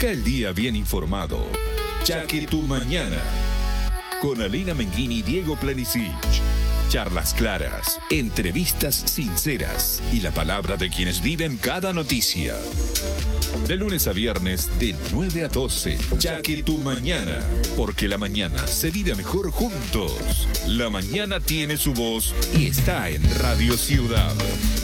Arranca el día bien informado. Ya que tu mañana. Con Alina Menguini y Diego Planisic. Charlas claras, entrevistas sinceras y la palabra de quienes viven cada noticia. De lunes a viernes, de 9 a 12. Ya que tu mañana. Porque la mañana se vive mejor juntos. La mañana tiene su voz y está en Radio Ciudad.